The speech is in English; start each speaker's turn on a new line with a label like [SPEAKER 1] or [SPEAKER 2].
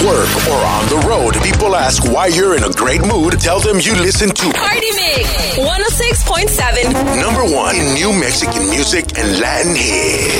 [SPEAKER 1] work or on the road, people ask why you're in a great mood. Tell them you listen to
[SPEAKER 2] Party Mix 106.7.
[SPEAKER 1] #1 in New Mexican music and Latin hits.